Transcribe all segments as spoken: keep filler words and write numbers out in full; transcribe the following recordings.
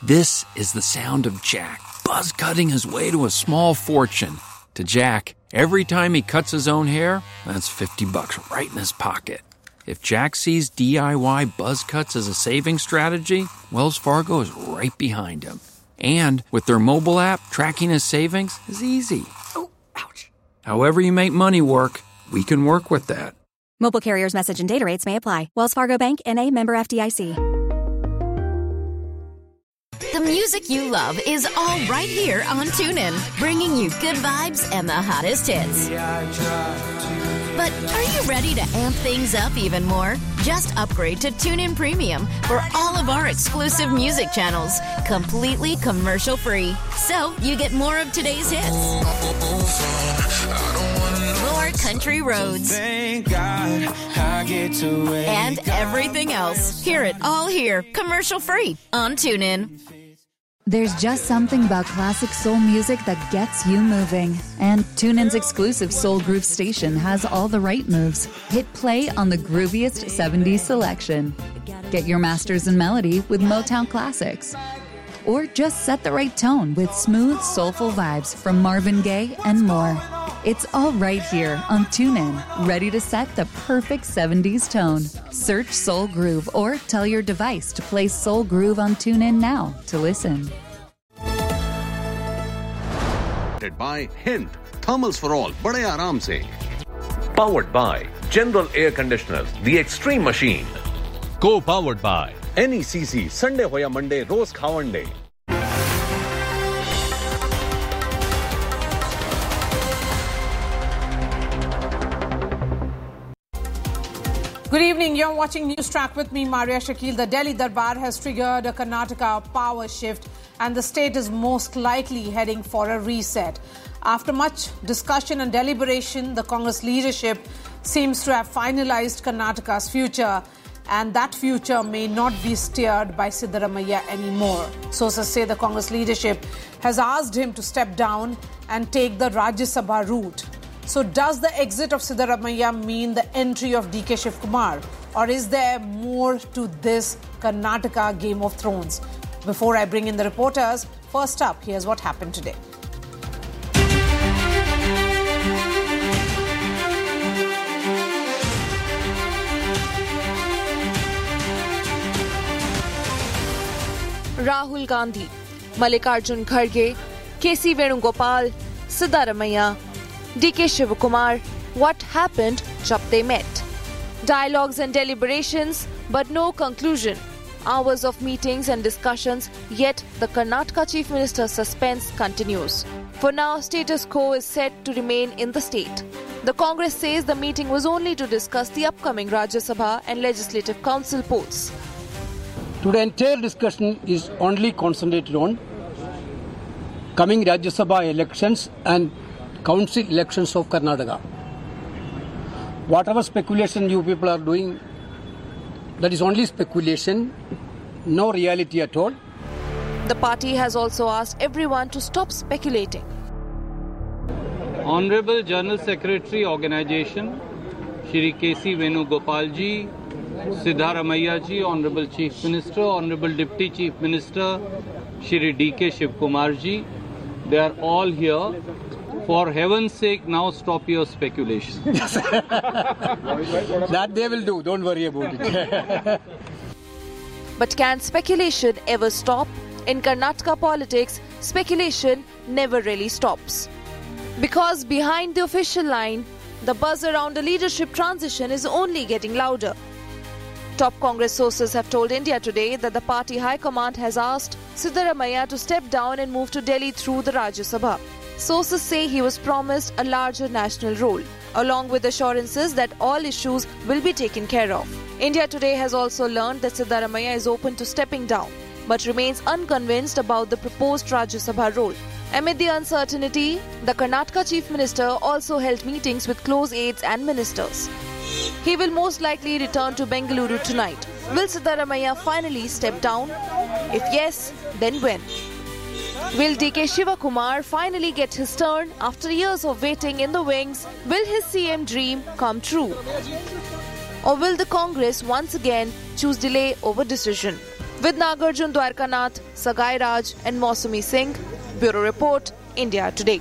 This is the sound of Jack, buzz cutting his way to a small fortune. To Jack, every time he cuts his own hair, that's fifty bucks right in his pocket. If Jack sees D I Y buzz cuts as a saving strategy, Wells Fargo is right behind him. And with their mobile app, tracking his savings is easy. Oh, ouch. However you make money work, we can work with that. Mobile carriers' message and data rates may apply. Wells Fargo Bank, N A, member F D I C. The music you love is all right here on TuneIn, bringing you good vibes and the hottest hits. But are you ready to amp things up even more? Just upgrade to TuneIn Premium for all of our exclusive music channels, completely commercial-free. So you get more of today's hits, more country roads, and everything else. Hear it all here, commercial-free on TuneIn. There's just something about classic soul music that gets you moving. And TuneIn's exclusive Soul Groove station has all the right moves. Hit play on the grooviest seventies selection. Get your masters in melody with Motown classics. Or just set the right tone with smooth, soulful vibes from Marvin Gaye and more. It's all right here on TuneIn, ready to set the perfect seventies tone. Search Soul Groove or tell your device to play Soul Groove on TuneIn now to listen. By Hint, thermals for all, bade aaram se. Powered by General Air Conditioners, the Extreme Machine. Co-powered by N E C C, Sunday hoya Monday, Rose Khawan Day. Good evening. You're watching News Track with me, Maria Shakil. The Delhi Darbar has triggered a Karnataka power shift, and the state is most likely heading for a reset. After much discussion and deliberation, the Congress leadership seems to have finalized Karnataka's future, and that future may not be steered by Siddaramaiah anymore. Sources say the Congress leadership has asked him to step down and take the Rajya Sabha route. So does the exit of Siddaramaiah mean the entry of D K Shivkumar, or is there more to this Karnataka Game of Thrones? Before I bring in the reporters, first up, here's what happened today. Rahul Gandhi, Mallikarjun Kharge, K C Venugopal, Siddaramaiah, D K Shivkumar. What happened jab they met? Dialogues and deliberations, but no conclusion. Hours of meetings and discussions, yet the Karnataka Chief Minister's suspense continues. For now, status quo is set to remain in the state. The Congress says the meeting was only to discuss the upcoming Rajya Sabha and Legislative Council polls. Today, entire discussion is only concentrated on coming Rajya Sabha elections and council elections of Karnataka. Whatever speculation you people are doing, that is only speculation, no reality at all. The party has also asked everyone to stop speculating. Honorable General Secretary Organization, Shri K C Venugopal ji, Siddaramaiah ji, Honorable Chief Minister, Honorable Deputy Chief Minister, Shri D K Shivkumar ji, they are all here. For heaven's sake, now stop your speculation. That they will do, don't worry about it. But can speculation ever stop? In Karnataka politics, speculation never really stops. Because behind the official line, the buzz around a leadership transition is only getting louder. Top Congress sources have told India Today that the party high command has asked Siddaramaiah to step down and move to Delhi through the Rajya Sabha. Sources say he was promised a larger national role, along with assurances that all issues will be taken care of. India Today has also learned that Siddaramaiah is open to stepping down, but remains unconvinced about the proposed Rajya Sabha role. Amid the uncertainty, the Karnataka Chief Minister also held meetings with close aides and ministers. He will most likely return to Bengaluru tonight. Will Siddaramaiah finally step down? If yes, then when? Will D K Shivkumar finally get his turn after years of waiting in the wings? Will his C M dream come true? Or will the Congress once again choose delay over decision? With Nagarjun Dwarkanath, Sagai Raj and Mausumi Singh. Bureau Report, India Today.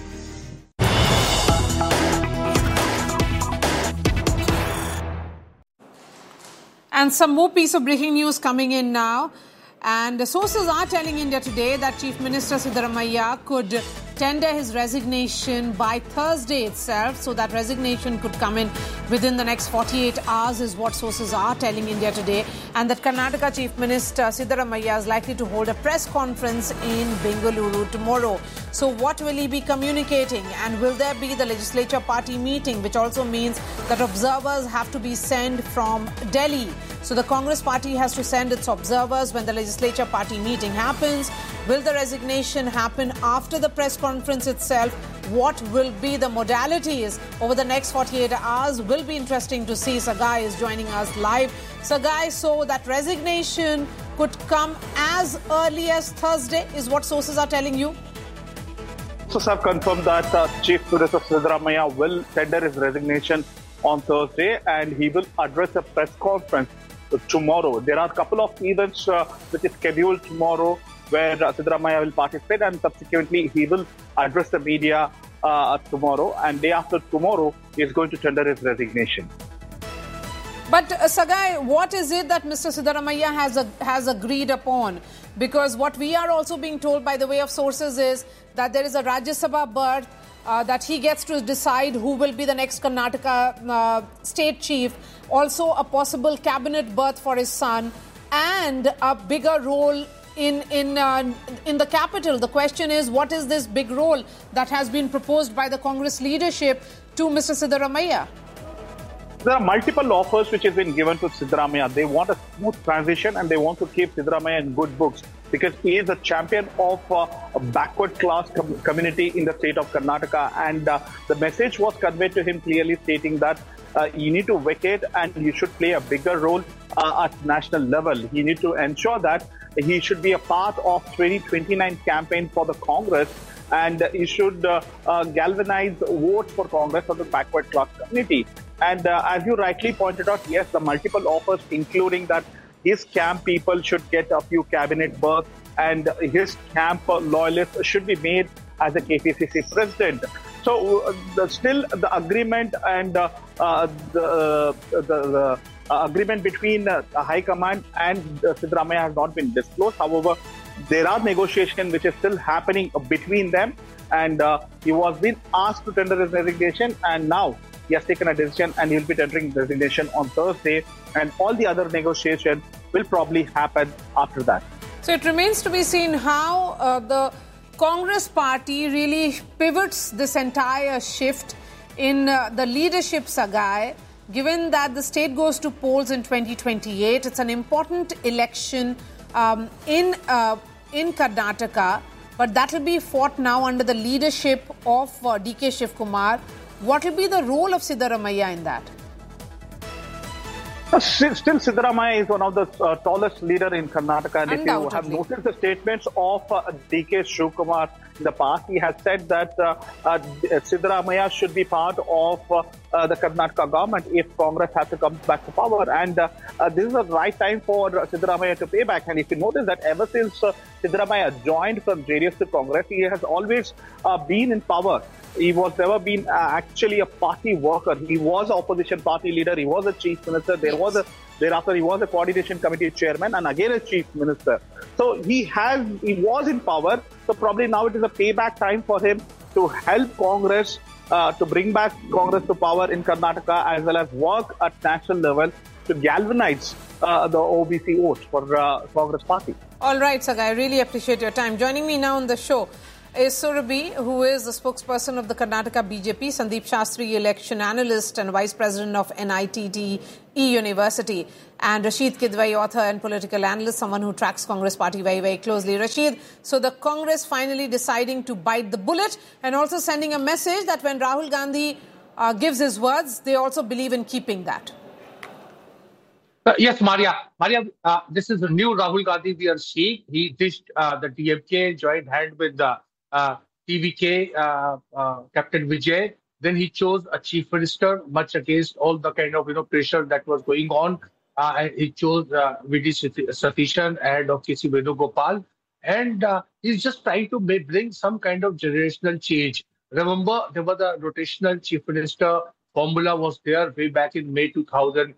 And some more piece of breaking news coming in now. And the sources are telling India Today that Chief Minister Siddaramaiah could tender his resignation by Thursday itself. So that resignation could come in within the next forty-eight hours is what sources are telling India Today. And that Karnataka Chief Minister Siddaramaiah is likely to hold a press conference in Bengaluru tomorrow. So what will he be communicating? And will there be the legislature party meeting, which also means that observers have to be sent from Delhi. So the Congress party has to send its observers when the legislature party meeting happens. Will the resignation happen after the press conference itself? What will be the modalities over the next forty-eight hours will be interesting to see. Sagai is joining us live. Sagai, so that resignation could come as early as Thursday is what sources are telling you? Sources have confirmed that uh, Chief Minister Siddaramaiah will tender his resignation on Thursday and he will address a press conference tomorrow. There are a couple of events uh, which is scheduled tomorrow where uh, Siddaramaiah will participate and subsequently he will address the media uh, tomorrow, and day after tomorrow he is going to tender his resignation. But uh, Sagai, what is it that Mister Siddaramaiah has uh, has agreed upon? Because what we are also being told by the way of sources is that there is a Rajya Sabha berth, uh, that he gets to decide who will be the next Karnataka uh, state chief, also a possible cabinet berth for his son, and a bigger role in in uh, in the capital. The question is, what is this big role that has been proposed by the Congress leadership to Mister Siddaramaiah? There are multiple offers which have been given to Siddaramaiah. They want a smooth transition and they want to keep Siddaramaiah in good books because he is a champion of uh, a backward class com- community in the state of Karnataka. And uh, the message was conveyed to him clearly stating that uh, you need to vacate and you should play a bigger role uh, at national level. He need to ensure that he should be a part of twenty twenty-nine campaign for the Congress, and he should uh, uh, galvanize votes for Congress of the backward class community. And uh, as you rightly pointed out, yes, the multiple offers, including that his camp people should get a few cabinet berths and his camp loyalists should be made as a K P C C president. So uh, the, still the agreement and uh, uh, the, uh, the, the uh, agreement between uh, the High Command and uh, Siddaramaiah has not been disclosed. However, there are negotiations which are still happening between them, and uh, he was being asked to tender his resignation, and now he has taken a decision and he will be tendering resignation on Thursday, and all the other negotiations will probably happen after that. So it remains to be seen how uh, the Congress party really pivots this entire shift in uh, the leadership, Sagai, given that the state goes to polls in twenty twenty-eight. It's an important election um, in, uh, in Karnataka, but that will be fought now under the leadership of uh, D K Shivkumar. What will be the role of Siddaramaiah in that? Uh, still, Siddaramaiah is one of the uh, tallest leader in Karnataka. And if you have noticed the statements of uh, D K Shivkumar in the past, he has said that uh, uh, Siddaramaiah should be part of uh, uh, the Karnataka government if Congress has to come back to power. And uh, uh, this is the right time for uh, Siddaramaiah to pay back. And if you notice that ever since uh, Siddaramaiah joined from J D S to Congress, he has always uh, been in power. He was never been uh, actually a party worker. He was opposition party leader. He was a chief minister. There was a thereafter he was a coordination committee chairman and again a chief minister. So he has he was in power. So probably now it is a payback time for him to help Congress uh, to bring back Congress to power in Karnataka, as well as work at national level to galvanize uh, the O B C votes for uh, Congress party. All right, Sagai, I really appreciate your time. Joining me now on the show is Surabhi, who is the spokesperson of the Karnataka B J P, Sandeep Shastri, election analyst and vice president of N I T T E University, and Rashid Kidwai, author and political analyst, someone who tracks Congress party very, very closely. Rashid, so the Congress finally deciding to bite the bullet and also sending a message that when Rahul Gandhi uh, gives his words, they also believe in keeping that. Uh, yes, Maria. Maria, uh, this is a new Rahul Gandhi we are seeing. He dished uh, the D M K, joined hand with the uh, T V K, uh, uh, Captain Vijay. Then he chose a chief minister, much against all the kind of you know pressure that was going on. Uh, he chose uh, V D Satishan and of K C Venugopal. And uh, he's just trying to make, bring some kind of generational change. Remember, there was the rotational chief minister formula was there way back in May two thousand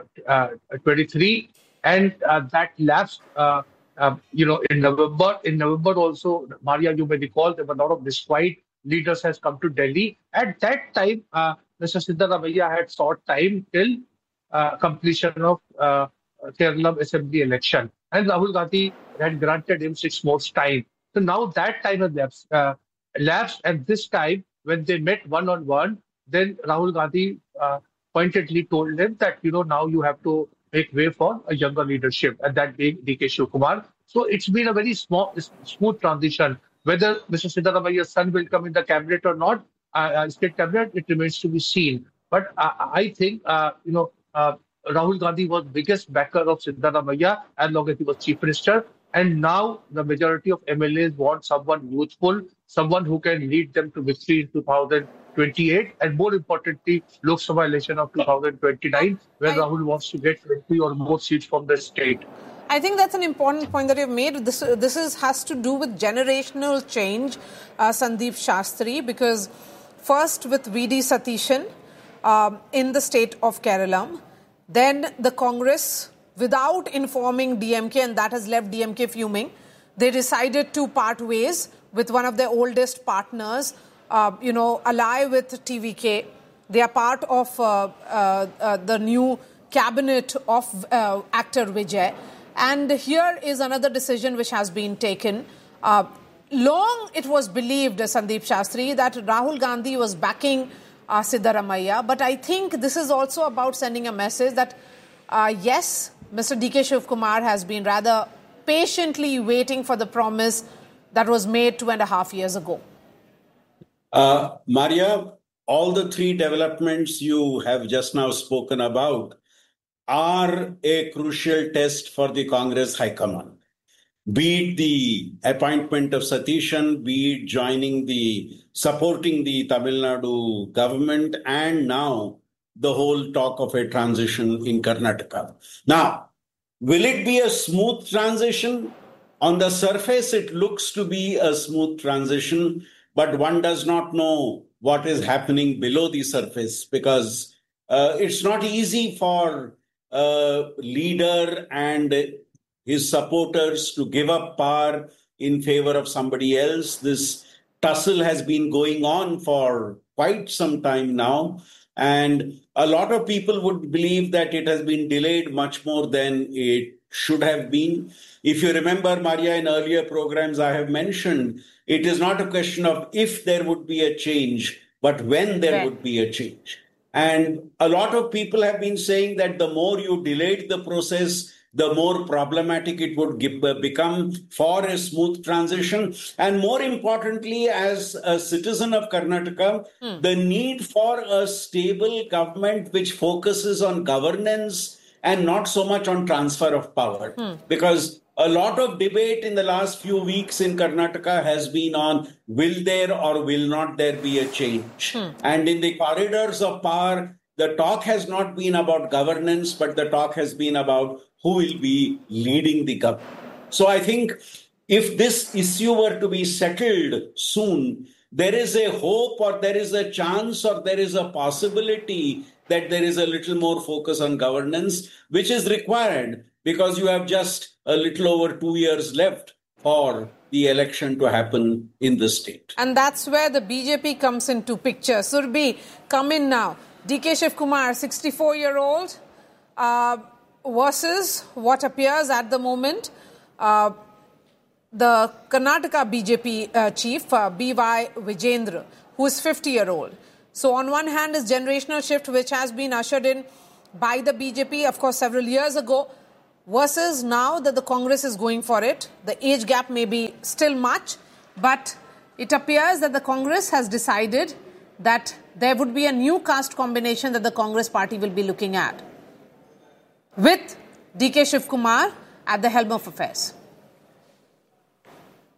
twenty-three. And uh, that lapsed, uh, uh, you know, in November. In November also, Maria, you may recall, there were a lot of disquiet. Leaders has come to Delhi. At that time, uh, Mister Siddaramaiah had sought time till uh, completion of uh, Kerala Assembly election. And Rahul Gandhi had granted him six months time. So now that time has lapsed. Uh, lapsed and this time, when they met one-on-one, then Rahul Gandhi uh, pointedly told him that, you know, now you have to make way for a younger leadership, and that being D K Shivakumar. So it's been a very small, smooth transition. Whether Mister Siddaramaiah's son will come in the cabinet or not, uh, state cabinet, it remains to be seen. But uh, I think, uh, you know, uh, Rahul Gandhi was biggest backer of Siddaramaiah as long as he was chief minister. And now the majority of M L As want someone youthful, someone who can lead them to victory in two thousand twenty-eight, and more importantly, Lok Sabha election of two thousand twenty-nine, where I, Rahul wants to get twenty or more seats from the state. I think that's an important point that you've made. This this is has to do with generational change, uh, Sandeep Shastri, because first with V D Satishan um, in the state of Kerala, then the Congress, without informing D M K, and that has left D M K fuming, they decided to part ways with one of their oldest partners, uh, you know, ally with T V K. They are part of uh, uh, uh, the new cabinet of uh, actor Vijay. And here is another decision which has been taken. Uh, long it was believed, uh, Sandeep Shastri, that Rahul Gandhi was backing uh, Siddaramaiah. But I think this is also about sending a message that, uh, yes, Mister D K Shivakumar has been rather patiently waiting for the promise that was made two and a half years ago. Uh, Maria, all the three developments you have just now spoken about are a crucial test for the Congress High Command. Be it the appointment of Satishan, be it joining the, supporting the Tamil Nadu government, and now the whole talk of a transition in Karnataka. Now, will it be a smooth transition? On the surface, it looks to be a smooth transition, but one does not know what is happening below the surface, because uh, it's not easy for a leader and his supporters to give up power in favor of somebody else. This tussle has been going on for quite some time now, and a lot of people would believe that it has been delayed much more than it should have been. If you remember, Maria, in earlier programs I have mentioned, it is not a question of if there would be a change, but when there right. would be a change. And a lot of people have been saying that the more you delayed the process, the more problematic it would give, uh, become for a smooth transition. And more importantly, as a citizen of Karnataka, hmm. the need for a stable government which focuses on governance and not so much on transfer of power. Hmm. Because a lot of debate in the last few weeks in Karnataka has been on will there or will not there be a change. Hmm. And in the corridors of power, the talk has not been about governance, but the talk has been about who will be leading the government. So I think if this issue were to be settled soon, there is a hope or there is a chance or there is a possibility that there is a little more focus on governance, which is required because you have just a little over two years left for the election to happen in the state. And that's where the B J P comes into picture. Surbi, come in now. D K Shivakumar, sixty-four-year-old, uh, versus what appears at the moment, uh, the Karnataka B J P uh, chief, uh, B Y Vijendra, who is fifty-year-old. So on one hand is generational shift, which has been ushered in by the B J P, of course, several years ago, versus now that the Congress is going for it. The age gap may be still much, but it appears that the Congress has decided that there would be a new caste combination that the Congress party will be looking at, with D K Shivakumar at the helm of affairs.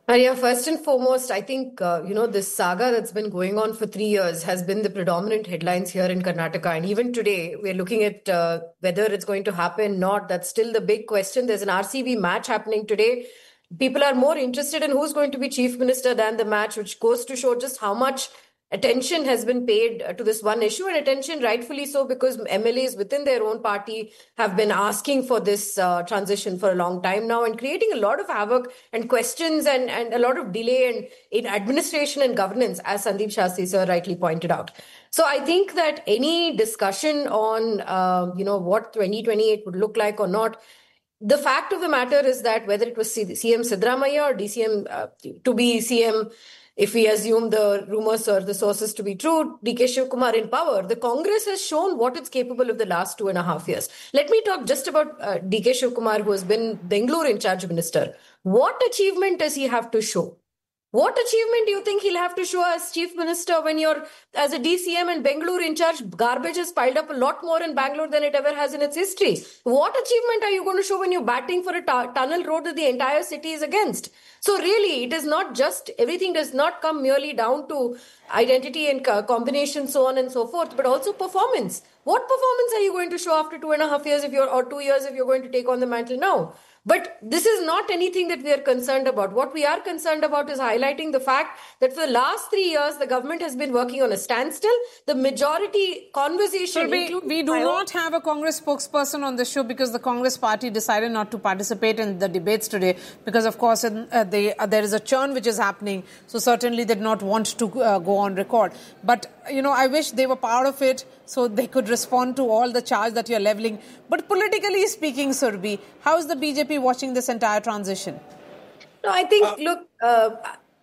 Maria, first and foremost, I think, uh, you know, this saga that's been going on for three years has been the predominant headlines here in Karnataka. And even today, we're looking at uh, whether it's going to happen or not. That's still the big question. There's an R C B match happening today. People are more interested in who's going to be chief minister than the match, which goes to show just how much attention has been paid to this one issue, and attention rightfully so, because M L As within their own party have been asking for this uh, transition for a long time now and creating a lot of havoc and questions and, and a lot of delay in, in administration and governance, as Sandeep Shastri sir rightly pointed out. So I think that any discussion on, uh, you know, what twenty twenty-eight would look like or not, the fact of the matter is that whether it was C M Siddaramaiah or D C M uh, to be C M, if we assume the rumors or the sources to be true, D K Shivakumar in power, the Congress has shown what it's capable of the last two and a half years. Let me talk just about uh, D K Shivakumar, who has been Bengaluru in charge minister. What achievement does he have to show? What achievement do you think he'll have to show as chief minister when you're, as a D C M and Bengaluru in charge, garbage has piled up a lot more in Bangalore than it ever has in its history? What achievement are you going to show when you're batting for a t- tunnel road that the entire city is against? So really, it is not just, everything does not come merely down to identity and co- combination, so on and so forth, but also performance. What performance are you going to show after two and a half years if you're, or two years if you're going to take on the mantle now? But this is not anything that we are concerned about. What we are concerned about is highlighting the fact that for the last three years, the government has been working on a standstill. The majority conversation... So we, we do not have a Congress spokesperson on the show because the Congress party decided not to participate in the debates today because, of course, in, uh, they, uh, there is a churn which is happening. So certainly they did not want to uh, go on record. But, you know, I wish they were part of it so they could respond to all the charge that you're leveling. But politically speaking, Surbhi, how is the B J P watching this entire transition? No, I think, uh, look... Uh,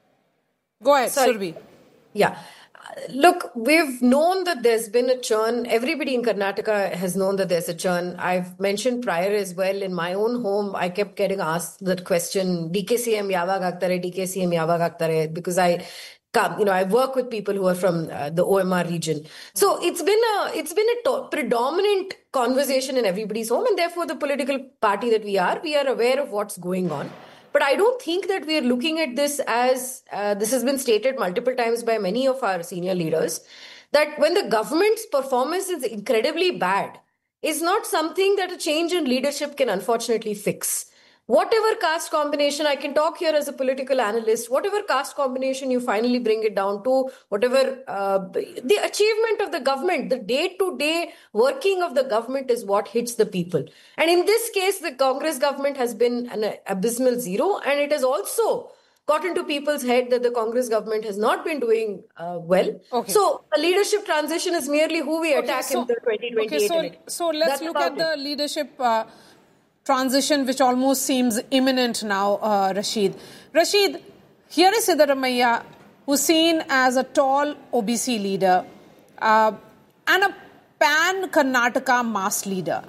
Go ahead, sorry. Surbhi. Yeah. Look, we've known that there's been a churn. Everybody in Karnataka has known that there's a churn. I've mentioned prior as well, in my own home, I kept getting asked that question, D K C M yavag agtare, D K C M yavag agtare, because I... You know, I work with people who are from uh, the O M R region. So it's been a it's been a to- predominant conversation in everybody's home, and therefore the political party that we are, we are aware of what's going on. But I don't think that we are looking at this as, uh, this has been stated multiple times by many of our senior leaders, that when the government's performance is incredibly bad, is not something that a change in leadership can unfortunately fix. Whatever caste combination, I can talk here as a political analyst, whatever caste combination you finally bring it down to, whatever uh, the achievement of the government, the day-to-day working of the government is what hits the people. And in this case, the Congress government has been an abysmal zero, and it has also got into people's head that the Congress government has not been doing uh, well. Okay. So a leadership transition is merely who we attack okay, so, in the twenty twenty-eight okay, so, so let's That's look at it. the leadership uh, transition, which almost seems imminent now, uh, Rashid. Rashid, here is Siddaramaiah, who's seen as a tall O B C leader uh, and a pan-Karnataka mass leader.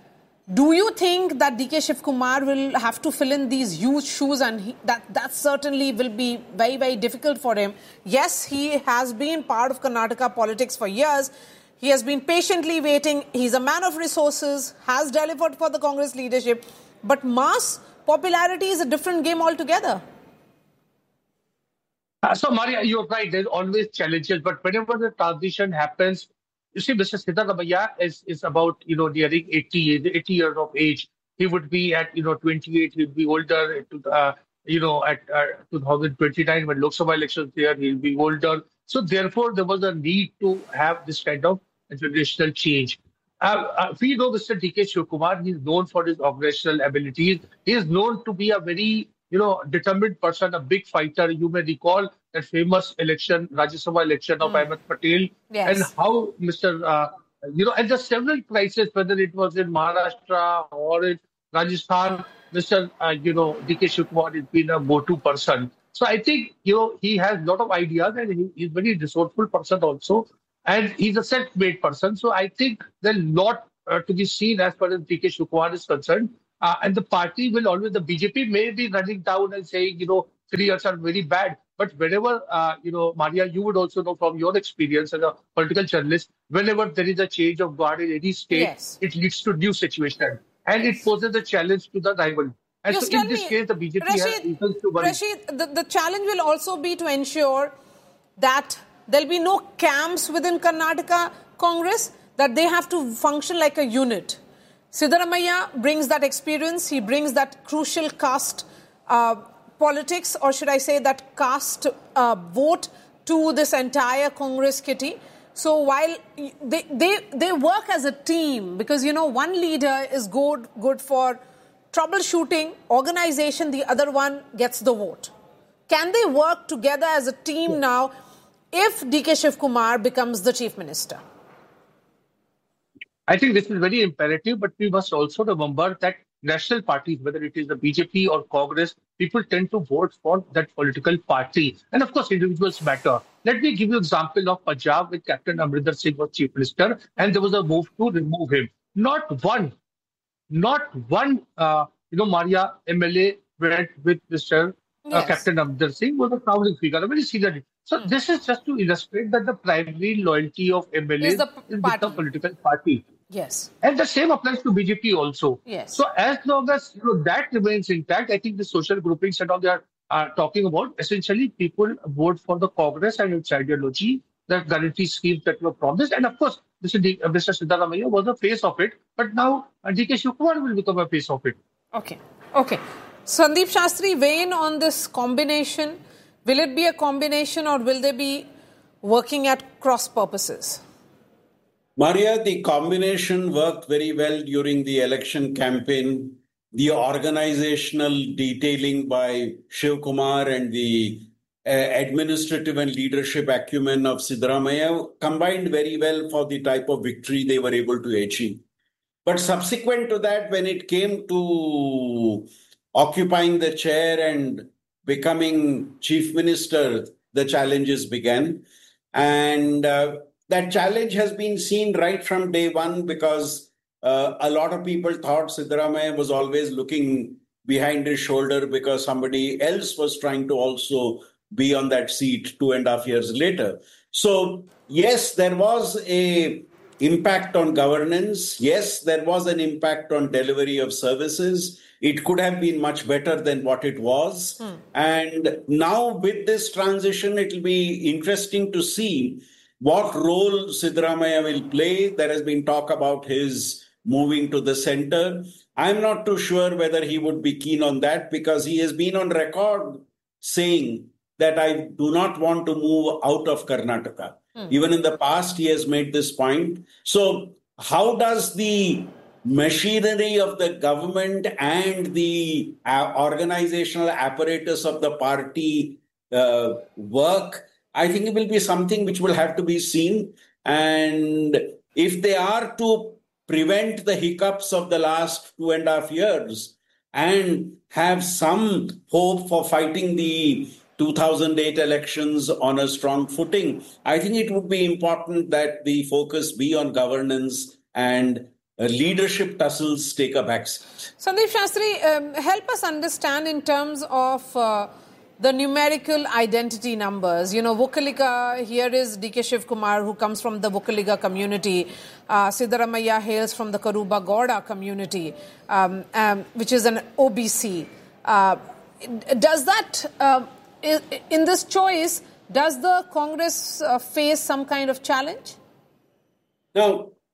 Do you think that D K Shivakumar will have to fill in these huge shoes, and he, that, that certainly will be very, very difficult for him? Yes, he has been part of Karnataka politics for years. He has been patiently waiting. He's a man of resources, has delivered for the Congress leadership. But mass popularity is a different game altogether. Uh, so, Maria, you're right. There's always challenges. But whenever the transition happens, you see, Mister Siddaramaiah is, is about, you know, nearing eighty, eighty years of age. He would be at, you know, twenty-eight. He'll be older, uh, you know, at uh, two thousand twenty-nine when Lok Sabha elections there, he'll be older. So, therefore, there was a need to have this kind of generational change. Uh, uh, we know Mister D K Shivakumar, he's known for his organizational abilities. He is known to be a very, you know, determined person, a big fighter. You may recall that famous election, Rajya Sabha election of mm. Ahmed Patel, yes. and how Mister Uh, you know, and the several crises, whether it was in Maharashtra or in Rajasthan, Mister Uh, you know, D K Shivakumar has been a go-to person. So I think, you know, he has a lot of ideas, and he, he's a very resourceful person also. And he's a self-made person. So I think there's a lot uh, to be seen as far as D K Shivakumar is concerned. Uh, and the party will always, the B J P may be running down and saying, you know, three years are very bad. But whenever, uh, you know, Maria, you would also know from your experience as a political journalist, whenever there is a change of guard in any state, yes. it leads to new situation. And it poses a challenge to the rival. And Just so in tell this me, case, the B J P Rashid, has reasons to worry. Rashid, the, the challenge will also be to ensure that there'll be no camps within Karnataka Congress, that they have to function like a unit. Siddaramaiah brings that experience. He brings that crucial caste uh, politics, or should I say that caste uh, vote to this entire Congress kitty. So while they, they, they work as a team, because, you know, one leader is good, good for troubleshooting, organization, the other one gets the vote. Can they work together as a team now if D K Shivkumar becomes the chief minister? I think this is very imperative, but we must also remember that national parties, whether it is the B J P or Congress, people tend to vote for that political party. And of course, individuals matter. Let me give you an example of Punjab with Captain Amrinder Singh was chief minister, and there was a move to remove him. Not one, not one, uh, you know, Maria M L A went with Mister Uh, Yes. Captain Amrinder Singh was a towering figure, a very senior. So Hmm. this is just to illustrate that the primary loyalty of M L As Is is the the, p- is party. the political party. Yes. And the same applies to B J P also. Yes. So as long as you know, that remains intact, I think the social groupings and all they are uh, talking about, essentially people vote for the Congress and its ideology, the guarantee schemes that were promised. And of course, Mister D, uh, Mister Siddaramaiah was the face of it. But now uh, D K Shivkumar will become a face of it. Okay. Okay. Sandeep Shastri, weigh in on this combination. Will it be a combination or will they be working at cross purposes? Maria, the combination worked very well during the election campaign. The organizational detailing by Shiv Kumar and the uh, administrative and leadership acumen of Siddaramaiah combined very well for the type of victory they were able to achieve. But subsequent to that, when it came to occupying the chair and becoming chief minister, the challenges began. And uh, that challenge has been seen right from day one because uh, a lot of people thought Siddaramaiah was always looking behind his shoulder because somebody else was trying to also be on that seat two and a half years later. So, yes, there was a impact on governance. Yes, there was an impact on delivery of services. It could have been much better than what it was. Hmm. And now with this transition, it will be interesting to see what role Siddaramaiah will play. There has been talk about his moving to the center. I'm not too sure whether he would be keen on that because he has been on record saying that I do not want to move out of Karnataka. Hmm. Even in the past, he has made this point. So how does the machinery of the government and the uh, organizational apparatus of the party uh, work? I think it will be something which will have to be seen. And if they are to prevent the hiccups of the last two and a half years and have some hope for fighting the two thousand eight elections on a strong footing, I think it would be important that the focus be on governance and uh, leadership tussles take a backseat. Sandeep Shastri, um, help us understand in terms of uh, the numerical identity numbers. You know, Vokkaliga, here is D K Shivkumar, who comes from the Vokkaliga community. Uh, Siddaramaiah hails from the Karuba Gowda community, um, um, which is an O B C. Uh, does that... Uh, In this choice, does the Congress uh, face some kind of challenge? Now,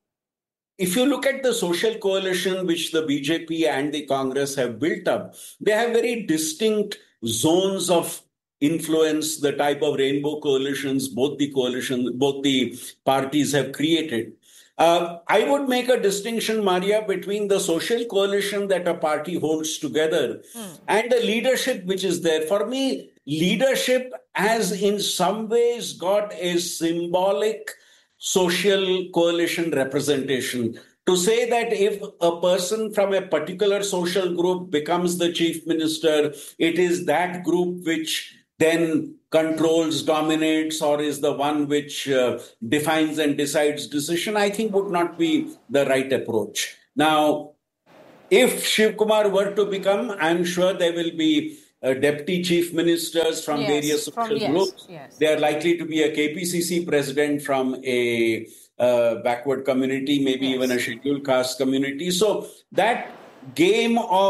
if you look at the social coalition which the B J P and the Congress have built up, they have very distinct zones of influence, the type of rainbow coalitions both the coalition, both the parties have created. Uh, I would make a distinction, Maria, between the social coalition that a party holds together mm. and the leadership which is there. For me, leadership has in some ways got a symbolic social coalition representation. To say that if a person from a particular social group becomes the chief minister, it is that group which then controls, dominates, or is the one which uh, defines and decides decision, I think would not be the right approach. Now, if Shiv Kumar were to become, I'm sure there will be uh, deputy chief ministers from yes, various social from, yes, groups. Yes. They are likely to be a K P C C president from a uh, backward community, maybe yes. even a scheduled caste community. So that game of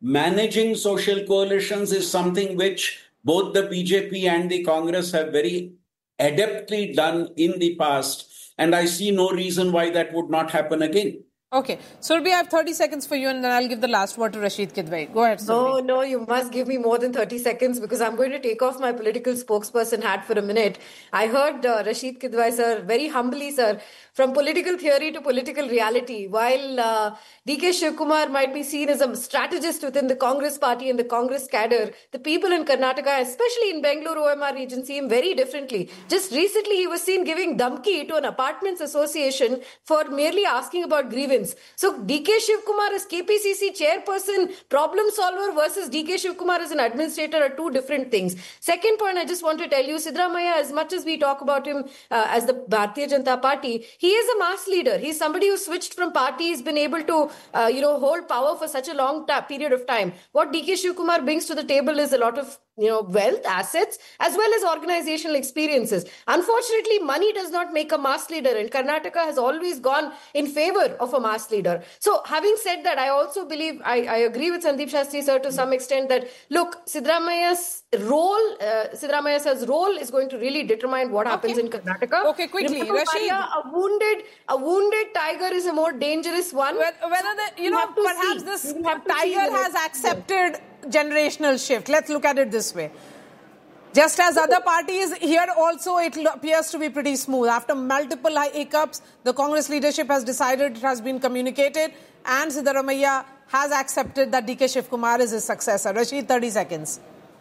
managing social coalitions is something which both the B J P and the Congress have very adeptly done in the past. And I see no reason why that would not happen again. Okay. Surbhi, I have thirty seconds for you and then I'll give the last word to Rashid Kidwai. Go ahead, Surbhi. No, no, you must give me more than thirty seconds because I'm going to take off my political spokesperson hat for a minute. I heard uh, Rashid Kidwai, sir, very humbly, sir, from political theory to political reality. While uh, D K Shivkumar might be seen as a strategist within the Congress party and the Congress cadre, the people in Karnataka, especially in Bengaluru O M R region, see him very differently. Just recently, he was seen giving dhamki to an apartments association for merely asking about grievance. So D K Shivkumar as K P C C chairperson, problem solver versus D K Shivkumar as an administrator are two different things. Second point, I just want to tell you, Siddaramaiah, as much as we talk about him uh, as the Bharatiya Janata Party, he is a mass leader. He's somebody who switched from party, he's been able to, uh, you know, hold power for such a long ta- period of time. What D K Shivkumar brings to the table is a lot of, you know, wealth, assets, as well as organizational experiences. Unfortunately, money does not make a mass leader, and Karnataka has always gone in favor of a mass leader. So, having said that, I also believe, I, I agree with Sandeep Shastri, sir, to some extent that, look, Siddaramaiah's role, uh, Siddaramaiah's role is going to really determine what happens okay. in Karnataka. Okay, quickly, Remember, Rashid. Maria, a wounded, a wounded tiger is a more dangerous one. Whether the, you know, perhaps see. this tiger has accepted generational shift. Let's look at it this way. Just as other parties, here also it appears to be pretty smooth. After multiple hiccups, the Congress leadership has decided, it has been communicated, and Siddaramaiah has accepted that D K Shivkumar is his successor. Rashid, thirty seconds.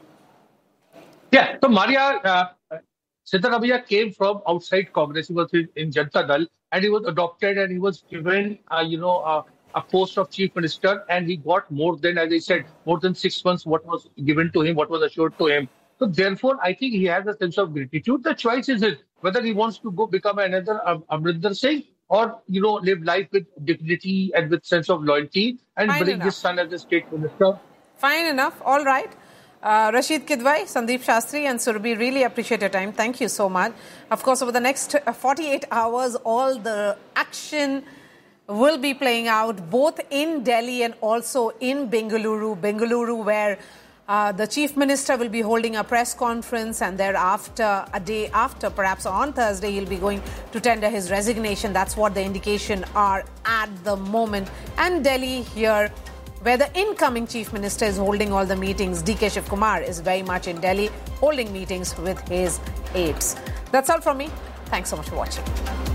Yeah, so Maria, uh, Siddaramaiah came from outside Congress. He was in Janata Dal, and he was adopted and he was given, uh, you know, uh, a post of chief minister, and he got more than, as I said, more than six months what was given to him, what was assured to him. So therefore, I think he has a sense of gratitude. The choice is his, whether he wants to go become another um, Amrinder Singh or, you know, live life with dignity and with sense of loyalty and Fine bring enough. his son as a state minister. Fine enough. All right. Uh, Rashid Kidwai, Sandeep Shastri and Surbhi, really appreciate your time. Thank you so much. Of course, over the next forty-eight hours, all the action will be playing out both in Delhi and also in Bengaluru. Bengaluru, where uh, the Chief Minister will be holding a press conference, and thereafter, a day after, perhaps on Thursday, he'll be going to tender his resignation. That's what the indication are at the moment. And Delhi here, where the incoming Chief Minister is holding all the meetings. D K Shivkumar is very much in Delhi, holding meetings with his aides. That's all from me. Thanks so much for watching.